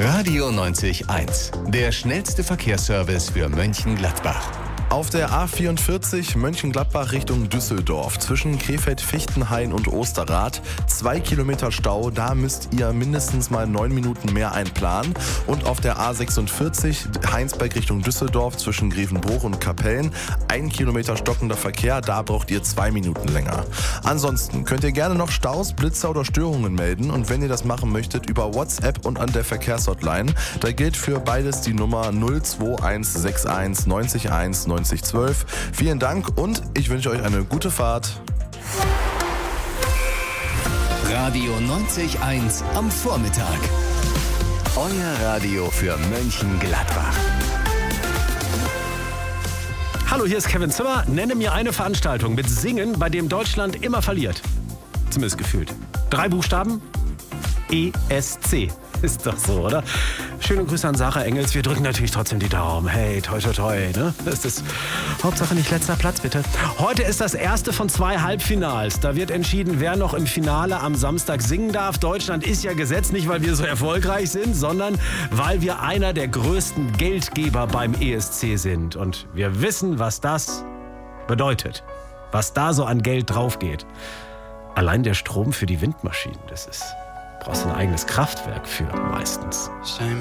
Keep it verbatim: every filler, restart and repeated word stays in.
Radio neunzig eins, der schnellste Verkehrsservice für Mönchengladbach. Auf der A vierundvierzig Mönchengladbach Richtung Düsseldorf zwischen Krefeld-Fichtenhain und Osterrad. Zwei Kilometer Stau, da müsst ihr mindestens mal neun Minuten mehr einplanen. Und auf der A sechsundvierzig Heinsberg Richtung Düsseldorf zwischen Grevenbruch und Kapellen. Ein Kilometer stockender Verkehr, da braucht ihr zwei Minuten länger. Ansonsten könnt ihr gerne noch Staus, Blitzer oder Störungen melden. Und wenn ihr das machen möchtet, über WhatsApp und an der Verkehrshotline. Da gilt für beides die Nummer null zwei eins sechs eins neun eins neun eins zwölf. Vielen Dank und ich wünsche euch eine gute Fahrt. Radio neunzig eins am Vormittag. Euer Radio für Mönchengladbach. Hallo, hier ist Kevin Zimmer. Nenne mir eine Veranstaltung mit Singen, bei dem Deutschland immer verliert. Zumindest gefühlt. Drei Buchstaben. E S C. Ist doch so, oder? Schöne Grüße an Sarah Engels. Wir drücken natürlich trotzdem die Daumen. Hey, toi, toi, toi. Ne? Das ist Hauptsache nicht letzter Platz, bitte. Heute ist das erste von zwei Halbfinals. Da wird entschieden, wer noch im Finale am Samstag singen darf. Deutschland ist ja gesetzt, nicht weil wir so erfolgreich sind, sondern weil wir einer der größten Geldgeber beim E S C sind. Und wir wissen, was das bedeutet. Was da so an Geld drauf geht. Allein der Strom für die Windmaschinen, das ist... brauchst du ein eigenes Kraftwerk für meistens.